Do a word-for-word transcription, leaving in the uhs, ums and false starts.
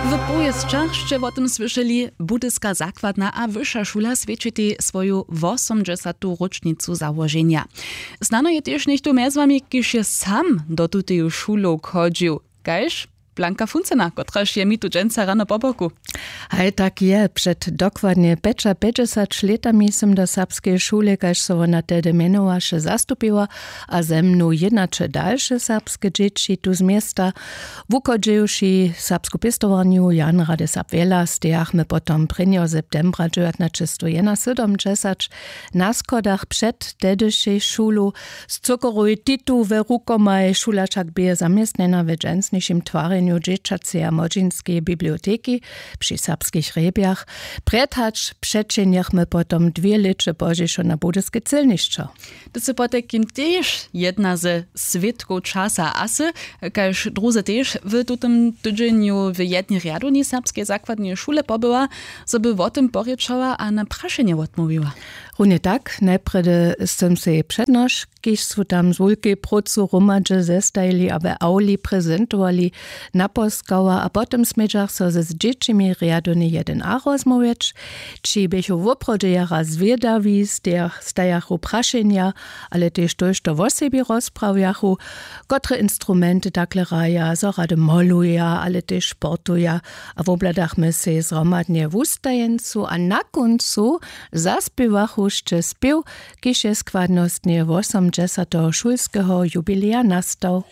W Pojezčach ще o tym słyszeli, Budyska zakładna a wyższa szula świadczy swoją osiemdziesiątą rocznicę założenia. Znano je też niekto mez wami, kiż je sam do tutej szulu chodził. Gajż? Blanka Funcena, kotraż je mi tu dżęca rano po boku. Hej, tak je. Przed dokładnie pięćdziesięcioma latami som do serbskiej szule, kaž so ona tedy menowaše, zastupiła, a ze mną jednacze dalsze serbskie dzieci tu z miasta, wukodziejuši serbsku pistowaniu Jan Rade Sapvela, stejachmy potom prvního septembra dziewiętnaście sedemdziesiąt na schodach przed tedyšej szulu z cukoruj titu we rukomaj szulaczak bije zamiestnena w dżęsniejszym twarzeniu dzieciacej a młodzieńskiej biblioteki przy serbskich rebiach. Predhacz przecieniachmy potom dwie licze bożiszo na budyske celniszczo. To se potekim też jedna ze świadków czasa asy, kaž druze też w tutym tydzieniu w jednej riaduni serbskiej zakładnej szule pobyła, żeby o tym poryczała, a na praszenie odmówiła. Runie tak, najprede som se przednoš, kiž su tam z wulkej procu romadže zestajili, aby auli prezentovali, naposkała, a potem smedžach so ze dziecimi riaduni jeden a rozmowieć, či bechu woprodzie jara zwiedawi, z tych stajachu praszenia, ale też toż to o sobie rozprawiachu, kotre instrumenty takle raja, so rade moluja, ale też sportuja, a w obladachmy se zromadnie wustajencu, a na koncu zaspiewachu jeszcze spiew, kiż je składnostnie osiemdziesiątego szulskiego jubileja nastał.